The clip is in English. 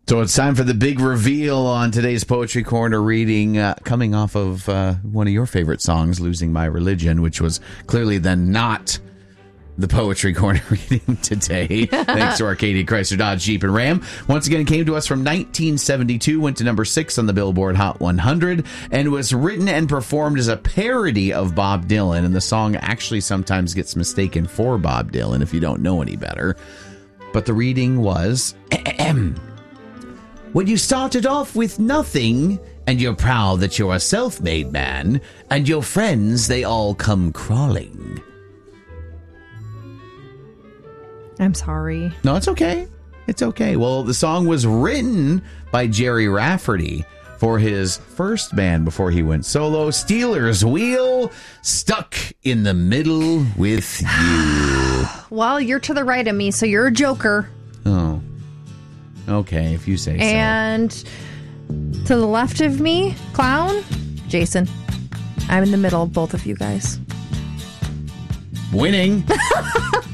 So it's time for the big reveal on today's Poetry Corner reading, coming off of one of your favorite songs, Losing My Religion, which was clearly then not the Poetry Corner reading today. Thanks to our Katie Chrysler Dodge Jeep and Ram. Once again, it came to us from 1972, went to number 6 on the Billboard Hot 100, and was written and performed as a parody of Bob Dylan. And the song actually sometimes gets mistaken for Bob Dylan if you don't know any better. But the reading was... When you started off with nothing, and you're proud that you're a self-made man, and your friends, they all come crawling. I'm sorry. No, it's okay. It's okay. Well, the song was written by Jerry Rafferty for his first band before he went solo, Stealers Wheel, Stuck in the Middle with You. Well, you're to the right of me, so you're a joker. Oh. Okay, if you say so. And to the left of me, clown, Jason. I'm in the middle of both of you guys. Winning.